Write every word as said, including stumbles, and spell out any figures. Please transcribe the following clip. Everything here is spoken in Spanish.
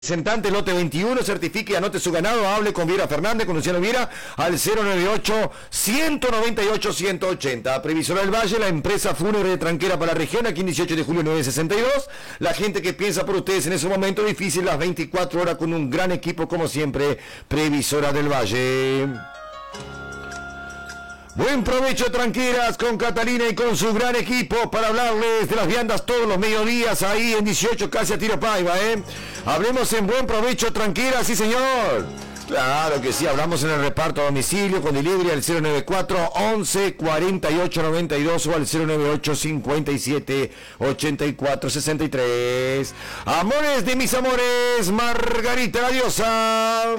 Representante lote veintiuno, certifique y anote su ganado, hable con Viera Fernández, con Luciano Viera, al cero noventa y ocho, ciento noventa y ocho, ciento ochenta. Previsora del Valle, la empresa fúnebre de Tranquera para la región, aquí en dieciocho de julio novecientos sesenta y dos. La gente que piensa por ustedes en ese momento difícil, las veinticuatro horas con un gran equipo, como siempre, Previsora del Valle. Buen provecho, tranqueras, con Catalina y con su gran equipo para hablarles de las viandas todos los mediodías ahí en dieciocho, casi a tiro paiva, ¿eh? Hablemos en buen provecho, tranqueras, sí señor. Claro que sí, hablamos en el reparto a domicilio con delivery al cero noventa y cuatro, once, cuarenta y ocho, noventa y dos o al cero noventa y ocho, cincuenta y siete, ochenta y cuatro, sesenta y tres. Amores de mis amores, Margarita la diosa.